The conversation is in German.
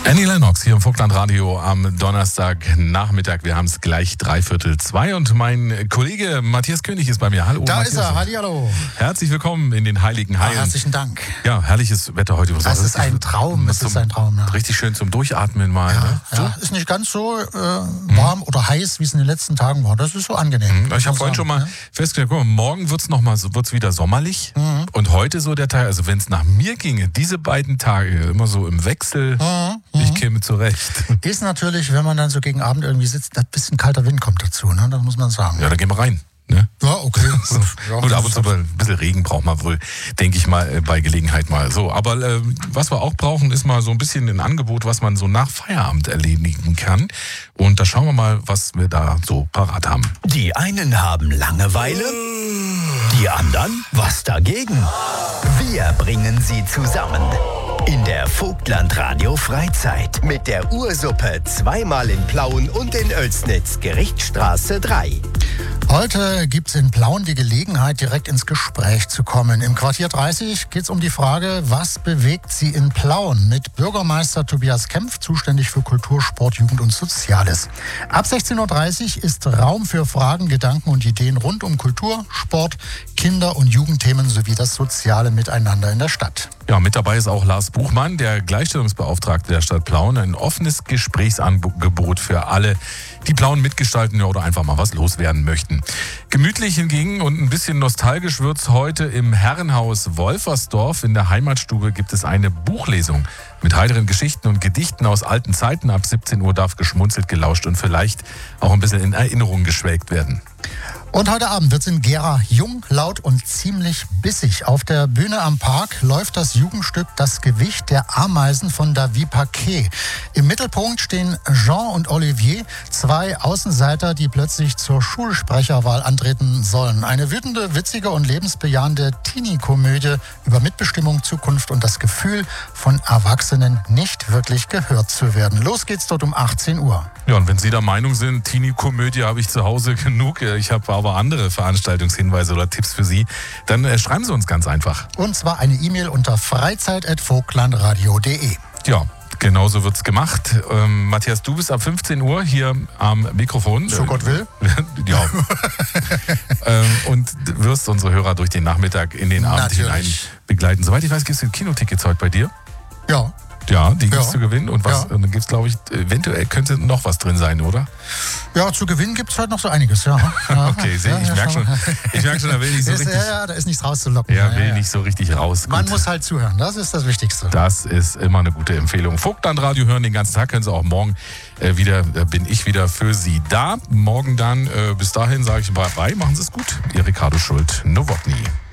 Annie Lennox hier im Vogtland-Radio am Donnerstagnachmittag. Wir haben es gleich 1:45 und mein Kollege Matthias König ist bei mir. Hallo Da Matthias. ist er, hallihallo. Herzlich willkommen in den Heiligen Hallen. Herzlichen Dank. Ja, herrliches Wetter heute. Das ist ein Traum, es ist ein Traum. Ja. Richtig schön zum Durchatmen mal. Ne? Ja, ist nicht ganz so warm oder heiß, wie es in den letzten Tagen war. Das ist so angenehm. Ich habe vorhin schon mal festgestellt, guck mal, morgen wird's wieder sommerlich. Und heute so der Tag, also wenn es nach mir ginge, diese beiden Tage immer so im Wechsel, ich käme zurecht. Ist natürlich, wenn man dann so gegen Abend irgendwie sitzt, ein bisschen kalter Wind kommt dazu, ne? Das muss man sagen. Ja, da gehen wir rein. Ne? Ja, okay. Gut, ab und zu ein bisschen Regen braucht man wohl, denke ich mal, bei Gelegenheit mal. So, aber was wir auch brauchen, ist mal so ein bisschen ein Angebot, was man so nach Feierabend erledigen kann. Und da schauen wir mal, was wir da so parat haben. Die einen haben Langeweile, die anderen was dagegen. Wir bringen sie zusammen. In der Vogtland-Radio Freizeit mit der Ursuppe zweimal in Plauen und in Oelsnitz, Gerichtsstraße 3. Heute gibt es in Plauen die Gelegenheit, direkt ins Gespräch zu kommen. Im Quartier 30 geht es um die Frage, was bewegt Sie in Plauen? Mit Bürgermeister Tobias Kempf, zuständig für Kultur, Sport, Jugend und Soziales. Ab 16:30 Uhr ist Raum für Fragen, Gedanken und Ideen rund um Kultur, Sport, Kinder- und Jugendthemen sowie das soziale Miteinander in der Stadt. Ja, mit dabei ist auch Lars Buchmann, der Gleichstellungsbeauftragte der Stadt Plauen. Ein offenes Gesprächsangebot für alle, die Plauen mitgestalten oder einfach mal was loswerden möchten. Gemütlich hingegen und ein bisschen nostalgisch wird's heute im Herrenhaus Wolfersdorf. In der Heimatstube gibt es eine Buchlesung mit heiteren Geschichten und Gedichten aus alten Zeiten. Ab 17 Uhr darf geschmunzelt, gelauscht und vielleicht auch ein bisschen in Erinnerung geschwelgt werden. Und heute Abend wird es in Gera jung, laut und ziemlich bissig. Auf der Bühne am Park läuft das Jugendstück Das Gewicht der Ameisen von David Paquet. Im Mittelpunkt stehen Jean und Olivier, zwei Außenseiter, die plötzlich zur Schulsprecherwahl antreten sollen. Eine wütende, witzige und lebensbejahende Teenie-Komödie über Mitbestimmung, Zukunft und das Gefühl, von Erwachsenen nicht wirklich gehört zu werden. Los geht's dort um 18 Uhr. Ja, und wenn Sie der Meinung sind, Teenie-Komödie habe ich zu Hause genug, ich habe aber andere Veranstaltungshinweise oder Tipps für Sie, dann schreiben Sie uns ganz einfach. Und zwar eine E-Mail unter freizeit@vogtlandradio.de. Ja, genau so wird's gemacht. Matthias, du bist ab 15 Uhr hier am Mikrofon. So Gott will. Ja. Und wirst unsere Hörer durch den Nachmittag in den Abend hinein begleiten. Soweit ich weiß, gibt es Kinotickets heute bei dir? Ja. Ja, die gibt es zu gewinnen. Und was? Ja. Und dann gibt es, glaube ich, eventuell könnte noch was drin sein, oder? Ja, zu gewinnen gibt es heute noch so einiges, ja. Okay, ich merke schon, da will nicht so richtig. Ja, da ist nichts rauszulocken. Ja, will nicht so richtig raus. Man Gut. muss halt zuhören, das ist das Wichtigste. Das ist immer eine gute Empfehlung. Vogtland-Radio hören den ganzen Tag, können Sie auch morgen bin ich wieder für Sie da. Morgen dann, bis dahin sage ich bye, machen Sie es gut. Ihr Ricardo Schult-Nowotny.